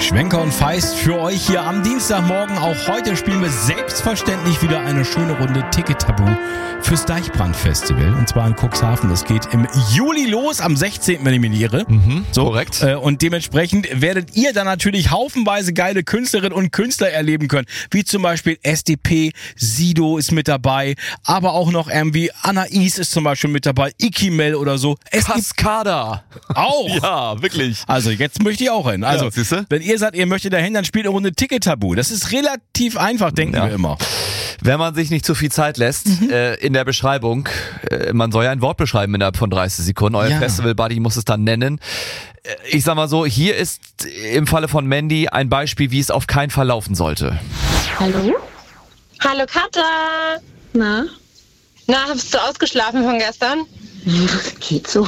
Schwenker und Feist für euch hier am Dienstagmorgen. Auch heute spielen wir selbstverständlich wieder eine schöne Runde Ticket-Tabu fürs Deichbrand-Festival. Und zwar in Cuxhaven. Das geht im Juli los, am 16., wenn ich mich nicht irre. So, korrekt. Und dementsprechend werdet ihr dann natürlich haufenweise geile Künstlerinnen und Künstler erleben können. Wie zum Beispiel SDP, Sido ist mit dabei, aber auch noch irgendwie Anais ist zum Beispiel mit dabei, Ikimel oder so. Cascada. Auch. Ja, wirklich. Also jetzt möchte ich auch hin. Also, Ja, siehste? wenn ihr sagt, ihr möchtet dahin, dann spielt eine Runde Ticket-Tabu. Das ist relativ einfach, denken wir immer. Wenn man sich nicht zu viel Zeit lässt, in der Beschreibung, man soll ja ein Wort beschreiben innerhalb von 30 Sekunden. Euer Festival-Buddy muss es dann nennen. Ich sag mal so, hier ist im Falle von Mandy ein Beispiel, wie es auf keinen Fall laufen sollte. Hallo? Hallo Katha. Na? Na, hast du ausgeschlafen von gestern? Geht so.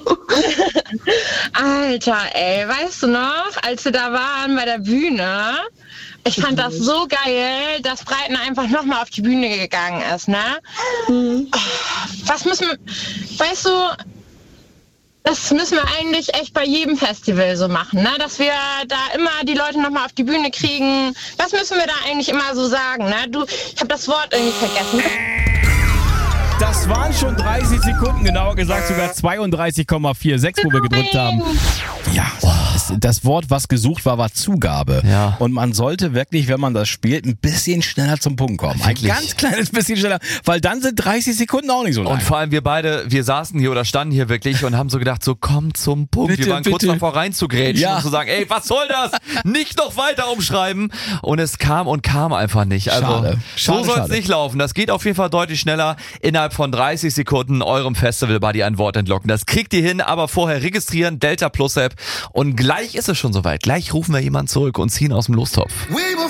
Alter, ey, weißt du noch, als wir da waren bei der Bühne? Ich fand das so geil, dass Breiten einfach nochmal auf die Bühne gegangen ist, ne? Was müssen wir, weißt du, das müssen wir eigentlich echt bei jedem Festival so machen, ne? Dass wir da immer die Leute nochmal auf die Bühne kriegen. Was müssen wir da eigentlich immer so sagen, ne? Ich habe das Wort irgendwie vergessen. Das waren schon 30 Sekunden, genauer gesagt sogar 32,46, wo wir gedrückt haben. Ja, das Wort, was gesucht war Zugabe. Ja. Und man sollte wirklich, wenn man das spielt, ein bisschen schneller zum Punkt kommen. Wirklich? Ein ganz kleines bisschen schneller, weil dann sind 30 Sekunden auch nicht so lang. Und vor allem wir saßen hier oder standen hier wirklich und haben so gedacht, so komm zum Punkt. Bitte, wir waren kurz bitte. davor reinzugrätschen Ja. und zu sagen, ey, was soll das? Nicht noch weiter umschreiben. Und es kam einfach nicht. Also Schade. so soll es nicht laufen. Das geht auf jeden Fall deutlich schneller. Innerhalb von 30 Sekunden eurem Festival-Buddy ein Wort entlocken. Das kriegt ihr hin, aber vorher registrieren, Delta Plus App. Und gleich ist es schon soweit. Gleich rufen wir jemanden zurück und ziehen aus dem Lostopf.